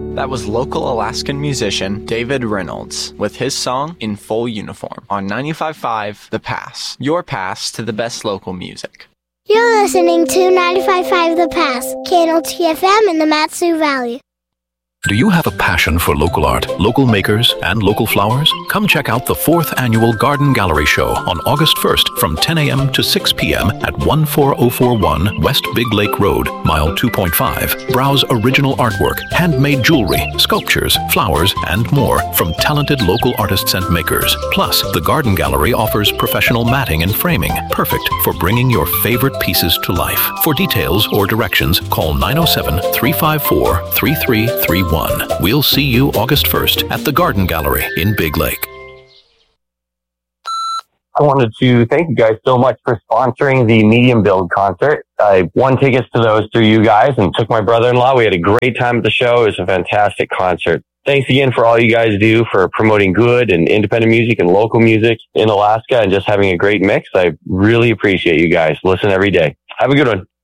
That was local Alaskan musician David Reynolds with his song In Full Uniform on 95.5 The Pass, your pass to the best local music. You're listening to 95.5 The Pass, KNLT-FM in the Mat-Su Valley. Do you have a passion for local art, local makers, and local flowers? Come check out the 4th Annual Garden Gallery Show on August 1st from 10 a.m. to 6 p.m. at 14041 West Big Lake Road, mile 2.5. Browse original artwork, handmade jewelry, sculptures, flowers, and more from talented local artists and makers. Plus, the Garden Gallery offers professional matting and framing, perfect for bringing your favorite pieces to life. For details or directions, call 907-354-3331. We'll see you August 1st at the Garden Gallery in Big Lake. I wanted to thank you guys so much for sponsoring the Medium Build concert. I won tickets to those through you guys and took my brother-in-law. We had a great time at the show. It was a fantastic concert. Thanks again for all you guys do for promoting good and independent music and local music in Alaska and just having a great mix. I really appreciate you guys. Listen every day. Have a good one.